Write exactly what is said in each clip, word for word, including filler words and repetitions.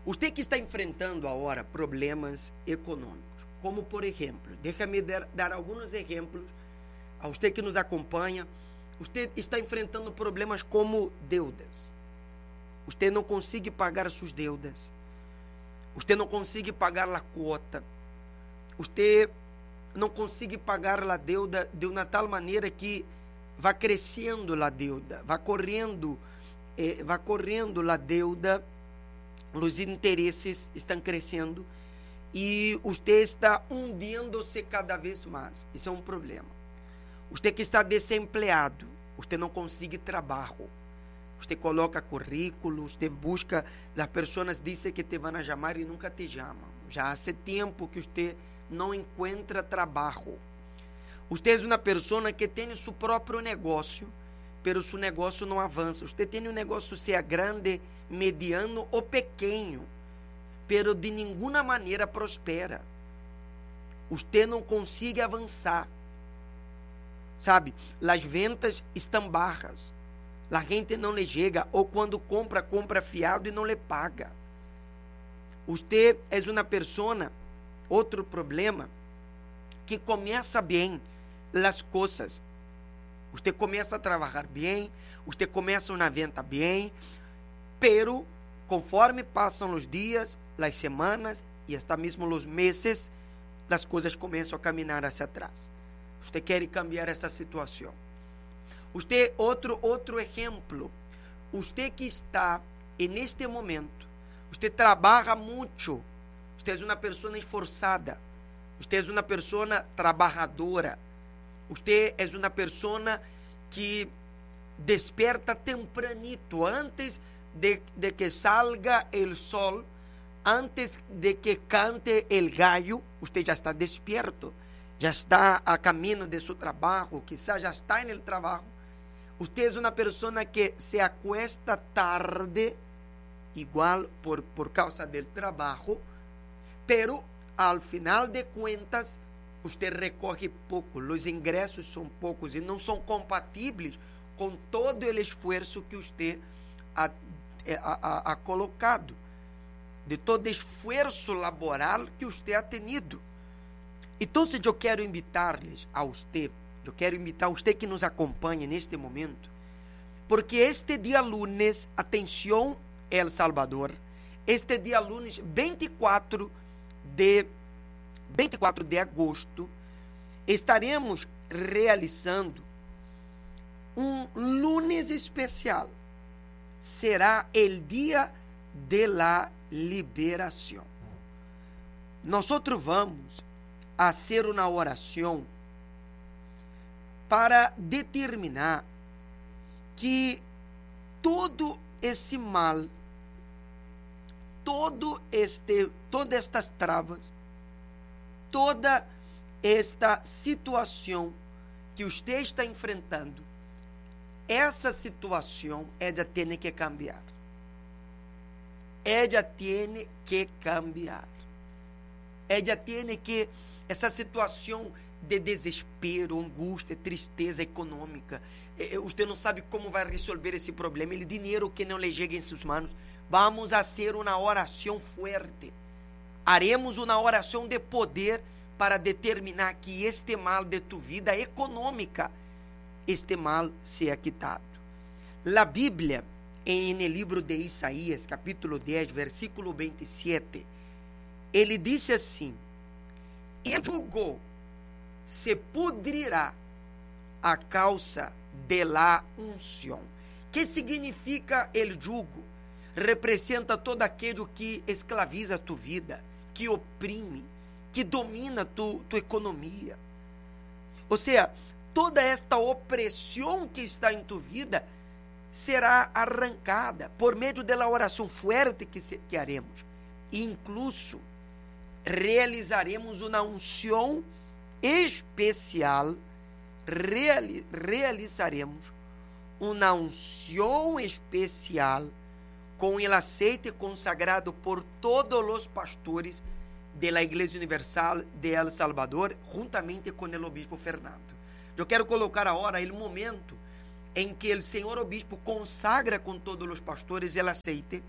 Você que está enfrentando agora problemas econômicos, como por exemplo, deixa-me dar, dar alguns exemplos a você que nos acompanha. Você está enfrentando problemas como deudas. Você não consegue pagar suas deudas. Você não consegue pagar a quota. Você não consegue pagar a deuda de uma tal maneira que vai crescendo a deuda, vai correndo, eh, vai correndo a deuda, os interesses estão crescendo e você está hundindo-se cada vez mais. Isso é um problema. Você que está desempregado, você não consegue trabalho. Você coloca currículos, você busca, as pessoas dizem que te vão chamar e nunca te chamam. Já há tempo que você não encontra trabalho. Você é uma pessoa que tem seu próprio negócio, mas seu negócio não avança. Você tem um negócio, seja grande, mediano ou pequeno, mas de nenhuma maneira prospera. Você não consegue avançar. Sabe, as vendas estão baixas. A gente não lhe chega, ou quando compra, compra fiado e não lhe paga. Você é uma pessoa, outro problema, que começa bem as coisas. Você começa a trabalhar bem, você começa uma venda bem, pero conforme passam os dias, as semanas e até mesmo os meses, as coisas começam a caminhar hacia atrás. Você quer cambiar essa situação. Você, outro, outro exemplo, você que está neste momento, você trabalha muito, você é uma pessoa esforçada, você é uma pessoa trabalhadora, você é uma pessoa que desperta tempranito, antes de, de que salga o sol, antes de que cante o gallo, você já está despierto, já está a caminho de seu trabalho, quizás já está no trabalho. Você é uma pessoa que se acuesta tarde, igual por, por causa do trabalho, pero al final de contas, você recorre pouco, os ingressos são poucos e não são compatíveis com todo o esforço que você ha, ha, ha colocado, de todo esforço laboral que você ha tenido. Então, eu quero invitar-lhes a você, eu quero invitar a você que nos acompanha neste momento, porque este dia lunes, atenção El Salvador, este dia lunes vinte e quatro de, vinte e quatro de agosto, estaremos realizando um lunes especial. Será o dia de la liberação. Nós vamos a fazer uma oração para determinar que todo esse mal, todo este, todas estas travas, toda esta situação que você está enfrentando, essa situação ela tem que cambiar. Ela tem que cambiar. Ela tem que, essa situação de desespero, angústia, tristeza econômica, você não sabe como vai resolver esse problema, o dinheiro que não lhe chega em suas mãos. Vamos a hacer uma oração forte. Haremos uma oração de poder para determinar que este mal de tu vida econômica, este mal seja quitado. A Bíblia, em el livro de Isaías, capítulo dez, versículo vinte e sete, ele disse assim: "El jugo se pudrirá a causa de la unción". Que significa el jugo? Representa todo aquele que escraviza a tu vida, que oprime, que domina tu, tu economia. Ou seja, toda esta opressão que está em tu vida será arrancada por meio da oração forte que, se, que haremos. Incluso, realizaremos uma unção especial, reali, realizaremos uma unção especial com o aceite consagrado por todos os pastores da Igreja Universal de El Salvador, juntamente com o obispo Fernando. Eu quero colocar agora o momento em que o senhor obispo consagra com todos os pastores o aceite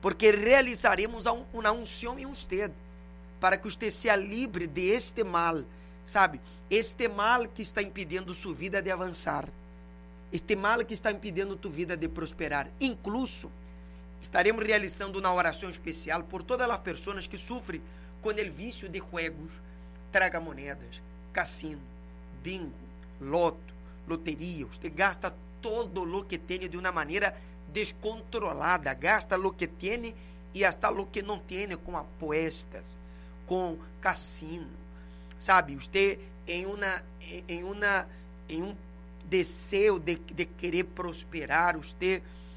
porque realizaremos uma unção em você, para que você seja livre de este mal, sabe? Este mal que está impedindo sua vida de avançar, este mal que está impedindo tua vida de prosperar. Incluso, estaremos realizando uma oração especial por todas as pessoas que sofrem com o vício de jogos, tragamonedas, cassino, bingo, loto, loteria. Você gasta todo o que tem de uma maneira descontrolada, gasta o que tem e hasta o que não tem, com apostas, com cassino, sabe? Você em uma em uma em um desejo de, de querer prosperar, você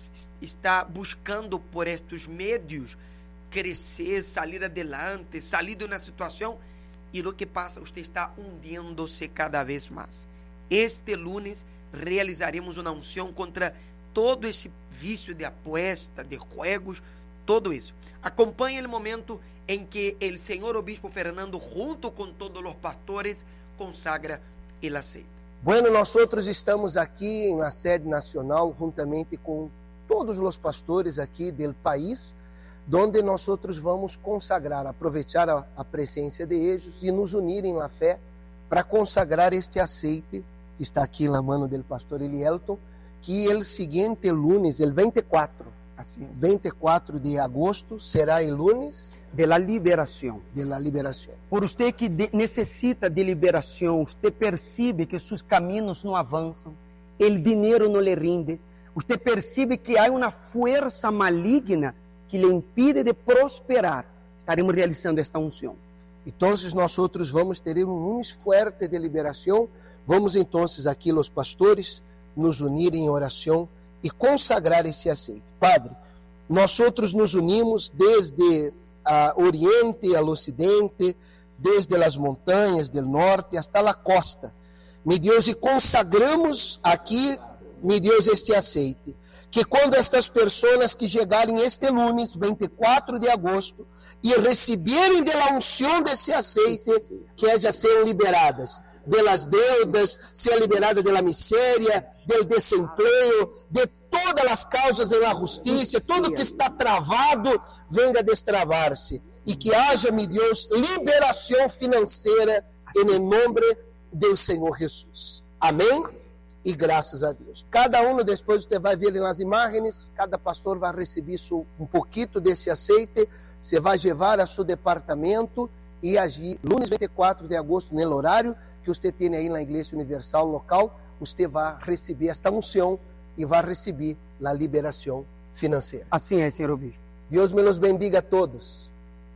está buscando por estes meios crescer, sair adelante, sair de uma situação, e o que passa, você está hundindo-se cada vez mais. Este lunes realizaremos uma unção contra todo esse vício de aposta, de jogos, todo isso. Acompanhe o momento em que o senhor obispo Fernando, junto com todos os pastores, consagra el aceite. Bueno, nosotros estamos aquí en la sede nacional juntamente con todos los pastores aquí del país, donde nosotros vamos consagrar, aprovechar a, a presencia de ellos y nos unir en la fe para consagrar este aceite que está aquí en la mano del pastor Elielton, que el siguiente lunes, el veinticuatro, Así es. veinticuatro de agosto, será el lunes De la liberación. de la liberación. Por usted que de, necessita de liberação, usted percebe que seus caminhos não avançam, o dinheiro não lhe rinde, usted percebe que há uma força maligna que lhe impide de prosperar. Estaremos realizando esta unção. Entonces nosotros vamos ter um lunes fuerte de liberación. Vamos entonces aquí los pastores nos unir em oração e consagrar esse aceite. Padre, nosotros nos unimos desde a oriente al ocidente, desde las montañas del norte hasta la costa, mi Deus, e consagramos aqui, mi Deus, este aceite, que quando estas pessoas que chegarem este lunes, veinticuatro de agosto, e receberem de la unção desse aceite, que ellas sejam liberadas de las deudas, sejam liberadas de la miséria, del desempleo, de todas as causas na justiça, tudo que está travado, venga a destravar-se. E que haja, meu Deus, liberação financeira em nome do Senhor Jesus. Amém? E graças a Deus. Cada um, depois você vai ver nas imagens, cada pastor vai receber um pouquinho desse aceite, você vai levar a seu departamento e agir. Lunes veinticuatro de agosto, no horário que você tem aí na Igreja Universal local, você vai receber esta unção e vai receber a liberação financeira. Assim é, senhor obispo. Deus me los bendiga a todos.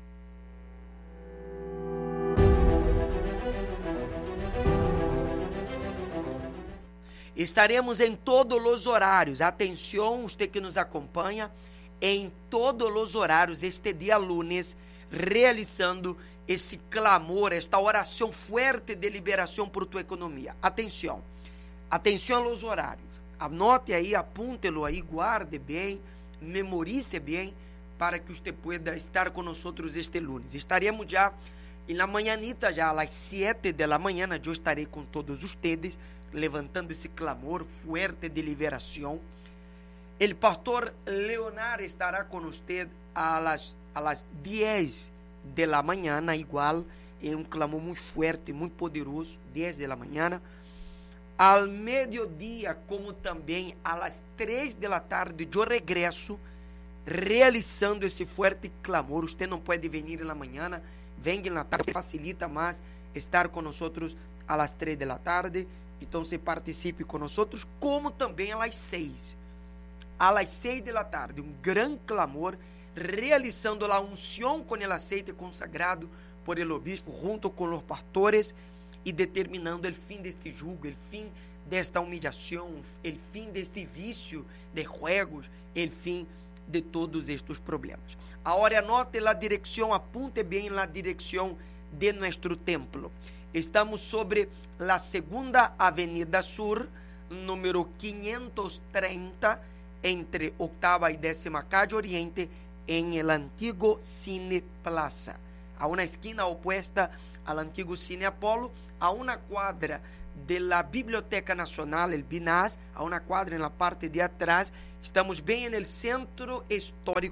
Estaremos em todos os horários. Atenção, você que nos acompanha, em todos os horários, este dia lunes, realizando esse clamor, esta oração forte de liberação por tua economia. Atenção, atenção aos horários. Anote aí, apúntelo aí, guarde bem, memorize bem, para que você pueda estar conosco este lunes. Estaremos já na manhãnita, já às sete da manhã, eu estarei com todos vocês, levantando esse clamor forte de liberação. O pastor Leonardo estará com você às às dez da manhã, igual, em um clamor muito forte, muito poderoso, dez da manhã. Ao meio-dia, como também às três da tarde, eu regresso, realizando esse forte clamor. Você não pode vir na manhã, venha na tarde, facilita mais estar conosco às três da tarde. Então, se participe conosco, como também às seis. Às seis da tarde, um grande clamor, realizando a unção com o aceite consagrado por el obispo, junto com os pastores, e determinando o fim deste jugo, o fim desta humilhação, o fim deste vício de jogos, o fim de todos estes problemas. Agora, anote a direção, apunte bem a direção de nosso templo. Estamos sobre a segunda Avenida Sur, número quinhentos trinta, entre octava e décima calle Oriente, em el antigo Cine Plaza, a una esquina opuesta al antiguo Cine Apolo, a una cuadra de la Biblioteca Nacional, el B N A S, a una cuadra en la parte de atrás. Estamos bem en el centro histórico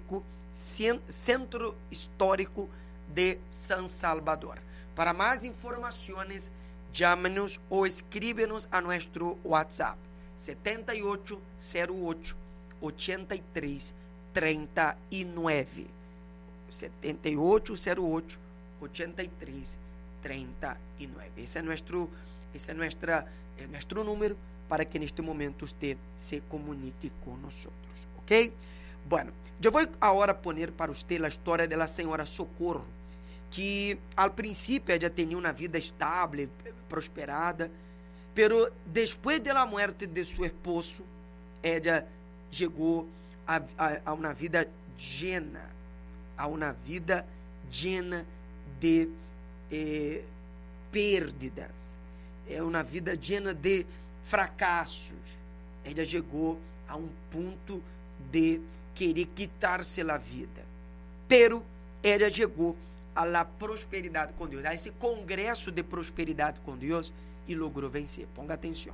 Centro Histórico de San Salvador. Para más informaciones, llámenos o escríbenos a nuestro WhatsApp setenta y ocho cero ocho ochenta y tres treinta y nueve. setenta y ocho cero ocho ochenta y tres treinta y nueve. Ese es nuestro, ese es nuestra, es nuestro número para que en este momento usted se comunique con nosotros, ¿ok? Bueno, yo voy ahora a poner para usted la historia de la señora Socorro, que al principio ella tenía una vida estable, prosperada, pero después de la muerte de su esposo, ella llegó a, a, a una vida llena, a una vida llena de eh, pérdidas, é uma vida llena de fracassos. Ela chegou a um ponto de querer quitar-se a vida, pero ela chegou a la prosperidade com Deus, a esse congresso de prosperidade com Deus e logrou vencer. Ponga atenção.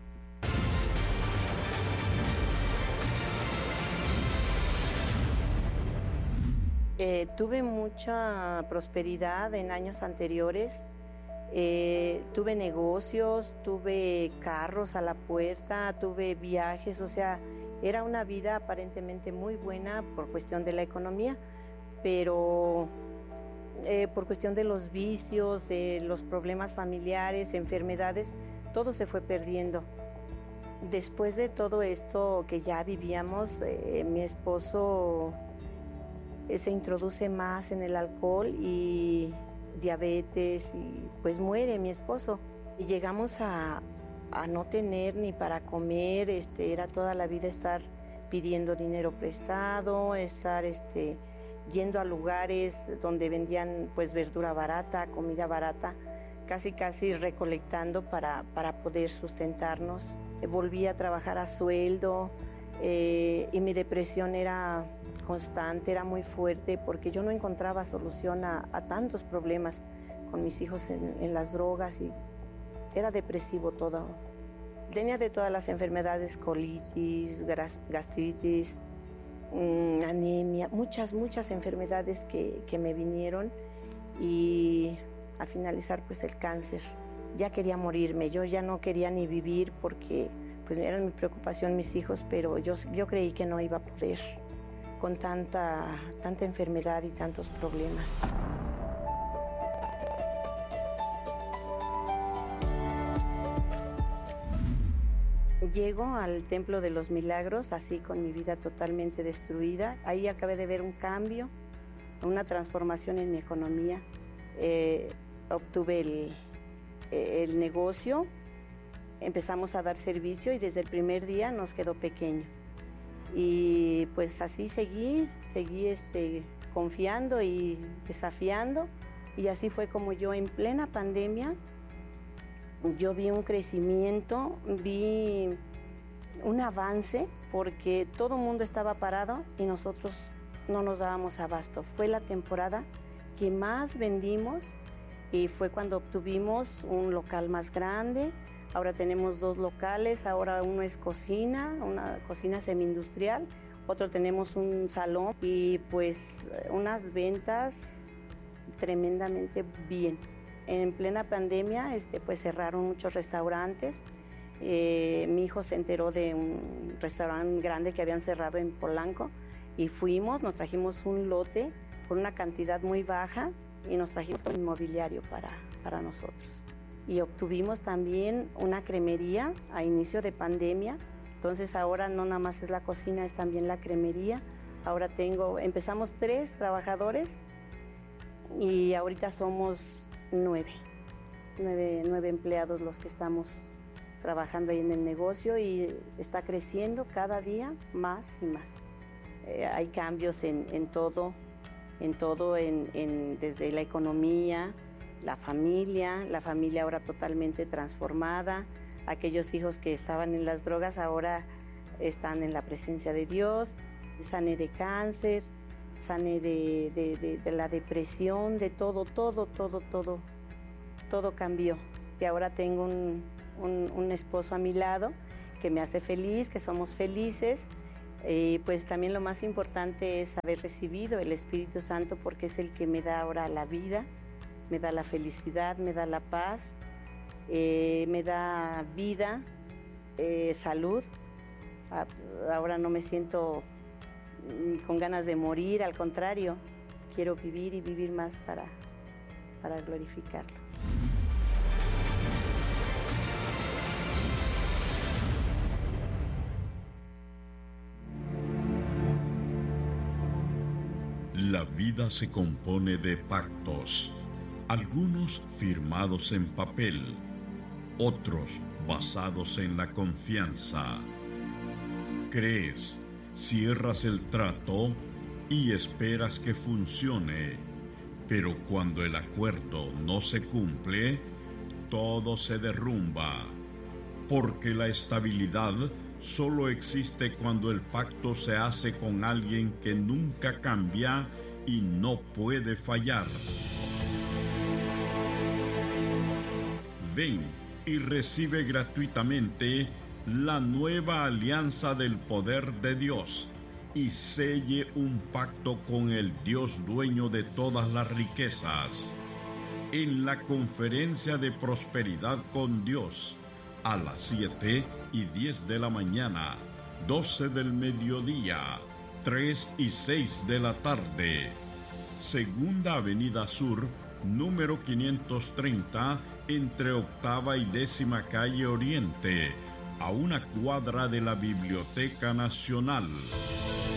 Eh, tuve mucha prosperidad en años anteriores, eh, tuve negocios, tuve carros a la puerta, tuve viajes, o sea, era una vida aparentemente muy buena por cuestión de la economía, pero eh, por cuestión de los vicios, de los problemas familiares, enfermedades, todo se fue perdiendo. Después de todo esto que ya vivíamos, eh, mi esposo se introduce más en el alcohol y diabetes y pues muere mi esposo. Y llegamos a, a no tener ni para comer, este, era toda la vida estar pidiendo dinero prestado, estar este, yendo a lugares donde vendían pues verdura barata, comida barata, casi casi recolectando para, para poder sustentarnos. Volví a trabajar a sueldo eh, y mi depresión era constante, era muy fuerte porque yo no encontraba solución a, a tantos problemas con mis hijos en, en las drogas y era depresivo todo. Tenía de todas las enfermedades, colitis, gastritis, mmm, anemia, muchas, muchas enfermedades que, que me vinieron y a finalizar pues el cáncer. Ya quería morirme, yo ya no quería ni vivir porque pues eran mi preocupación mis hijos, pero yo, yo creí que no iba a poder con tanta, tanta enfermedad y tantos problemas. Llego al Templo de los Milagros, así con mi vida totalmente destruida. Ahí acabé de ver un cambio, una transformación en mi economía. Eh, obtuve el, el negocio, empezamos a dar servicio y desde el primer día nos quedó pequeño. Y pues así seguí, seguí este, confiando y desafiando y así fue como yo en plena pandemia, yo vi un crecimiento, vi un avance porque todo el mundo estaba parado y nosotros no nos dábamos abasto. Fue la temporada que más vendimos y fue cuando obtuvimos un local más grande. Ahora tenemos dos locales, ahora uno es cocina, una cocina semi-industrial, otro tenemos un salón y pues unas ventas tremendamente bien. En plena pandemia este, pues cerraron muchos restaurantes, eh, mi hijo se enteró de un restaurante grande que habían cerrado en Polanco y fuimos, nos trajimos un lote por una cantidad muy baja y nos trajimos un inmobiliario para, para nosotros. Y obtuvimos también una cremería a inicio de pandemia. Entonces ahora no nada más es la cocina, es también la cremería. Ahora tengo, empezamos tres trabajadores y ahorita somos nueve, nueve, nueve empleados los que estamos trabajando ahí en el negocio y está creciendo cada día más y más. Eh, hay cambios en, en todo, en todo, en, en, desde la economía, la familia, la familia ahora totalmente transformada, aquellos hijos que estaban en las drogas ahora están en la presencia de Dios, sané de cáncer, sané de, de, de, de la depresión, de todo, todo, todo, todo, todo cambió. Y ahora tengo un, un, un esposo a mi lado que me hace feliz, que somos felices Y pues también lo más importante es haber recibido el Espíritu Santo, porque es el que me da ahora la vida, me da la felicidad, me da la paz, eh, me da vida, eh, salud. Ahora no me siento con ganas de morir, al contrario, quiero vivir y vivir más para, para glorificarlo. La vida se compone de pactos, algunos firmados en papel, otros basados en la confianza. Crees, cierras el trato y esperas que funcione, pero cuando el acuerdo no se cumple, todo se derrumba, porque la estabilidad solo existe cuando el pacto se hace con alguien que nunca cambia y no puede fallar. Ven y recibe gratuitamente la nueva alianza del poder de Dios y selle un pacto con el Dios dueño de todas las riquezas. En la conferencia de prosperidad con Dios, a las siete y diez de la mañana, doce del mediodía, tres y seis de la tarde. Segunda Avenida Sur, número quinientos treinta, entre octava y décima calle Oriente, a una cuadra de la Biblioteca Nacional.